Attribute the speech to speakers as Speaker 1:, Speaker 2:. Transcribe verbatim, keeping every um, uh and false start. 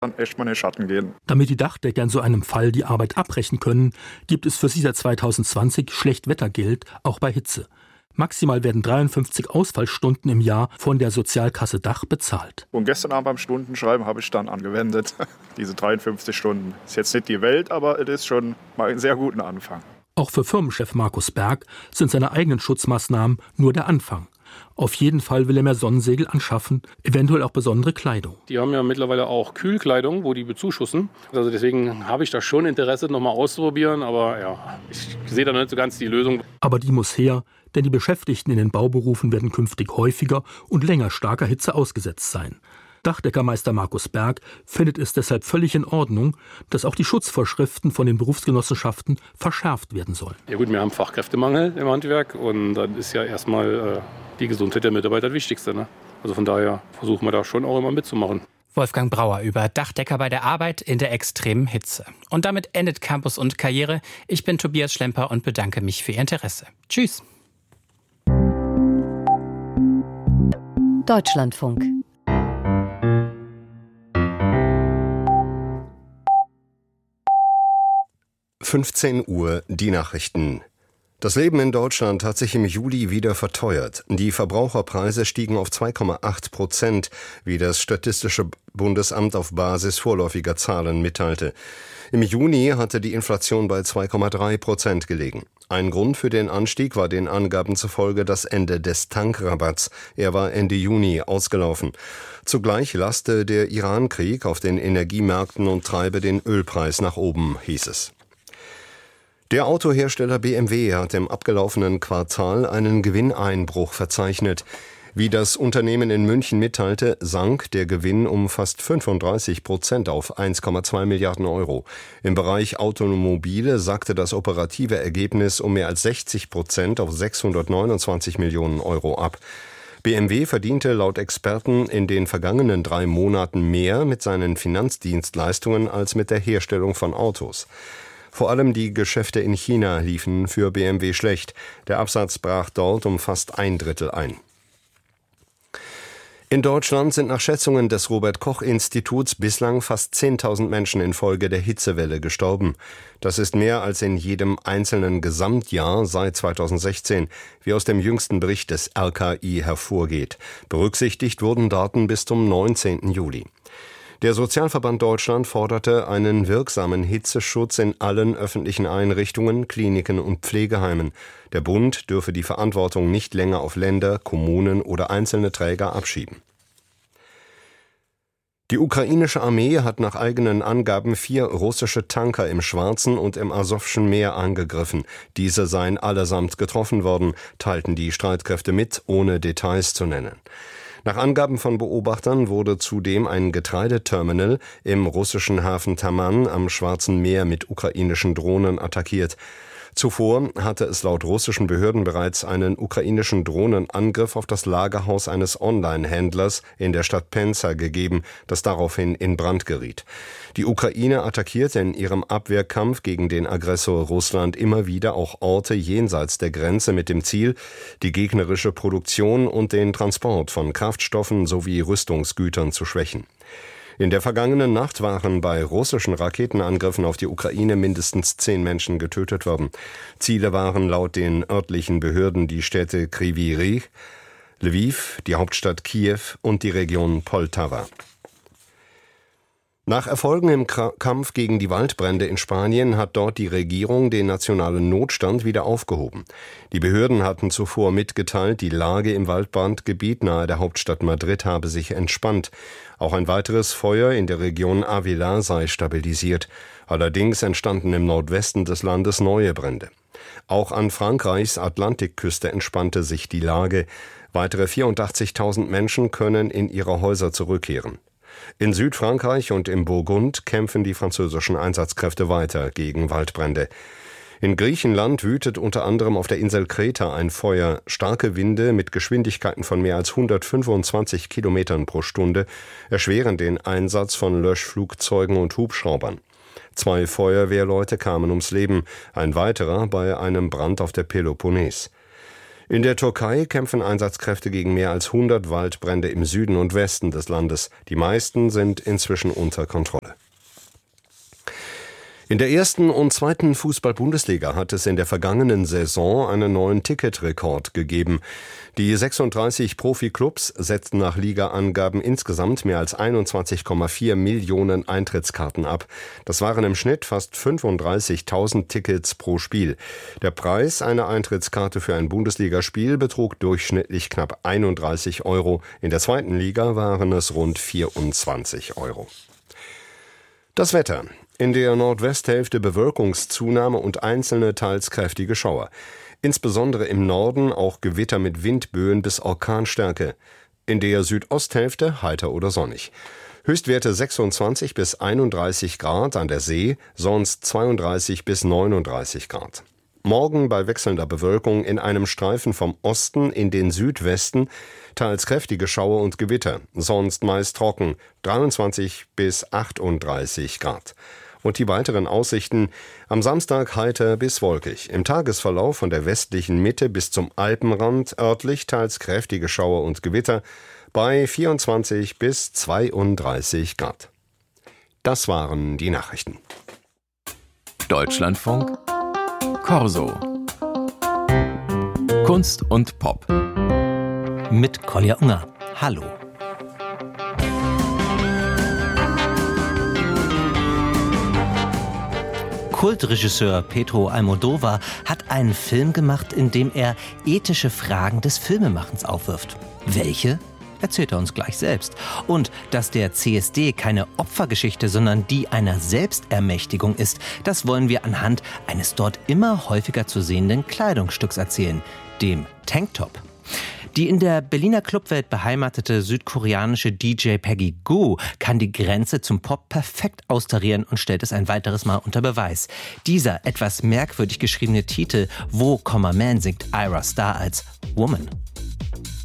Speaker 1: dann echt mal in den Schatten gehen.
Speaker 2: Damit die Dachdecker in so einem Fall die Arbeit abbrechen können, gibt es für sie seit zweitausendzwanzig Schlechtwettergeld, auch bei Hitze. Maximal werden dreiundfünfzig Ausfallstunden im Jahr von der Sozialkasse Dach bezahlt.
Speaker 1: Und gestern Abend beim Stundenschreiben habe ich dann angewendet, diese dreiundfünfzig Stunden. Ist jetzt nicht die Welt, aber es ist schon mal ein sehr guter Anfang.
Speaker 2: Auch für Firmenchef Markus Berg sind seine eigenen Schutzmaßnahmen nur der Anfang. Auf jeden Fall will er mehr Sonnensegel anschaffen, eventuell auch besondere Kleidung.
Speaker 3: Die haben ja mittlerweile auch Kühlkleidung, wo die bezuschussen. Also deswegen habe ich da schon Interesse, nochmal auszuprobieren. Aber ja, ich sehe da nicht so ganz die Lösung.
Speaker 2: Aber die muss her, denn die Beschäftigten in den Bauberufen werden künftig häufiger und länger starker Hitze ausgesetzt sein. Dachdeckermeister Markus Berg findet es deshalb völlig in Ordnung, dass auch die Schutzvorschriften von den Berufsgenossenschaften verschärft werden sollen.
Speaker 3: Ja gut, wir haben Fachkräftemangel im Handwerk und dann ist ja erstmal äh, die Gesundheit der Mitarbeiter das Wichtigste. Ne? Also von daher versuchen wir da schon auch immer mitzumachen.
Speaker 4: Wolfgang Brauer über Dachdecker bei der Arbeit in der extremen Hitze. Und damit endet Campus und Karriere. Ich bin Tobias Schlemper und bedanke mich für Ihr Interesse. Tschüss.
Speaker 5: Deutschlandfunk.
Speaker 6: fünfzehn Uhr, die Nachrichten. Das Leben in Deutschland hat sich im Juli wieder verteuert. Die Verbraucherpreise stiegen auf zwei Komma acht Prozent, wie das Statistische Bundesamt auf Basis vorläufiger Zahlen mitteilte. Im Juni hatte die Inflation bei zwei Komma drei Prozent gelegen. Ein Grund für den Anstieg war den Angaben zufolge das Ende des Tankrabatts. Er war Ende Juni ausgelaufen. Zugleich laste der Iran-Krieg auf den Energiemärkten und treibe den Ölpreis nach oben, hieß es. Der Autohersteller B M W hat im abgelaufenen Quartal einen Gewinneinbruch verzeichnet. Wie das Unternehmen in München mitteilte, sank der Gewinn um fast fünfunddreißig Prozent auf eins Komma zwei Milliarden Euro. Im Bereich Automobile sackte das operative Ergebnis um mehr als sechzig Prozent auf sechshundertneunundzwanzig Millionen Euro ab. B M W verdiente laut Experten in den vergangenen drei Monaten mehr mit seinen Finanzdienstleistungen als mit der Herstellung von Autos. Vor allem die Geschäfte in China liefen für B M W schlecht. Der Absatz brach dort um fast ein Drittel ein. In Deutschland sind nach Schätzungen des Robert-Koch-Instituts bislang fast zehntausend Menschen infolge der Hitzewelle gestorben. Das ist mehr als in jedem einzelnen Gesamtjahr seit zweitausendsechzehn, wie aus dem jüngsten Bericht des R K I hervorgeht. Berücksichtigt wurden Daten bis zum neunzehnten Juli. Der Sozialverband Deutschland forderte einen wirksamen Hitzeschutz in allen öffentlichen Einrichtungen, Kliniken und Pflegeheimen. Der Bund dürfe die Verantwortung nicht länger auf Länder, Kommunen oder einzelne Träger abschieben. Die ukrainische Armee hat nach eigenen Angaben vier russische Tanker im Schwarzen und im Asowschen Meer angegriffen. Diese seien allesamt getroffen worden, teilten die Streitkräfte mit, ohne Details zu nennen. Nach Angaben von Beobachtern wurde zudem ein Getreideterminal im russischen Hafen Taman am Schwarzen Meer mit ukrainischen Drohnen attackiert. Zuvor hatte es laut russischen Behörden bereits einen ukrainischen Drohnenangriff auf das Lagerhaus eines Online-Händlers in der Stadt Penza gegeben, das daraufhin in Brand geriet. Die Ukraine attackierte in ihrem Abwehrkampf gegen den Aggressor Russland immer wieder auch Orte jenseits der Grenze mit dem Ziel, die gegnerische Produktion und den Transport von Kraftstoffen sowie Rüstungsgütern zu schwächen. In der vergangenen Nacht waren bei russischen Raketenangriffen auf die Ukraine mindestens zehn Menschen getötet worden. Ziele waren laut den örtlichen Behörden die Städte Kryvyi Rih, Lviv, die Hauptstadt Kiew und die Region Poltawa. Nach Erfolgen im Kampf gegen die Waldbrände in Spanien hat dort die Regierung den nationalen Notstand wieder aufgehoben. Die Behörden hatten zuvor mitgeteilt, die Lage im Waldbrandgebiet nahe der Hauptstadt Madrid habe sich entspannt. Auch ein weiteres Feuer in der Region Ávila sei stabilisiert. Allerdings entstanden im Nordwesten des Landes neue Brände. Auch an Frankreichs Atlantikküste entspannte sich die Lage. Weitere vierundachtzigtausend Menschen können in ihre Häuser zurückkehren. In Südfrankreich und im Burgund kämpfen die französischen Einsatzkräfte weiter gegen Waldbrände. In Griechenland wütet unter anderem auf der Insel Kreta ein Feuer. Starke Winde mit Geschwindigkeiten von mehr als hundertfünfundzwanzig Kilometern pro Stunde erschweren den Einsatz von Löschflugzeugen und Hubschraubern. Zwei Feuerwehrleute kamen ums Leben, ein weiterer bei einem Brand auf der Peloponnes. In der Türkei kämpfen Einsatzkräfte gegen mehr als hundert Waldbrände im Süden und Westen des Landes. Die meisten sind inzwischen unter Kontrolle. In der ersten und zweiten Fußball-Bundesliga hat es in der vergangenen Saison einen neuen Ticketrekord gegeben. Die sechsunddreißig Profiklubs setzten nach Liga-Angaben insgesamt mehr als einundzwanzig Komma vier Millionen Eintrittskarten ab. Das waren im Schnitt fast fünfunddreißigtausend Tickets pro Spiel. Der Preis einer Eintrittskarte für ein Bundesligaspiel betrug durchschnittlich knapp einunddreißig Euro. In der zweiten Liga waren es rund vierundzwanzig Euro. Das Wetter. In der Nordwesthälfte Bewölkungszunahme und einzelne teils kräftige Schauer. Insbesondere im Norden auch Gewitter mit Windböen bis Orkanstärke. In der Südosthälfte heiter oder sonnig. Höchstwerte sechsundzwanzig bis einunddreißig Grad an der See, sonst zweiunddreißig bis neununddreißig Grad. Morgen bei wechselnder Bewölkung in einem Streifen vom Osten in den Südwesten, teils kräftige Schauer und Gewitter, sonst meist trocken, dreiundzwanzig bis achtunddreißig Grad. Und die weiteren Aussichten: am Samstag heiter bis wolkig. Im Tagesverlauf von der westlichen Mitte bis zum Alpenrand örtlich teils kräftige Schauer und Gewitter bei vierundzwanzig bis zweiunddreißig Grad. Das waren die Nachrichten.
Speaker 5: Deutschlandfunk Corso. Kunst und Pop.
Speaker 7: Mit Kolja Unger. Hallo. Kultregisseur Pedro Almodóvar hat einen Film gemacht, in dem er ethische Fragen des Filmemachens aufwirft. Welche? Erzählt er uns gleich selbst. Und dass der C S D keine Opfergeschichte, sondern die einer Selbstermächtigung ist, das wollen wir anhand eines dort immer häufiger zu sehenden Kleidungsstücks erzählen, dem Tanktop. Die in der Berliner Clubwelt beheimatete südkoreanische D J Peggy Gou kann die Grenze zum Pop perfekt austarieren und stellt es ein weiteres Mal unter Beweis. Dieser etwas merkwürdig geschriebene Titel Wo, Man singt Ira Star als Woman.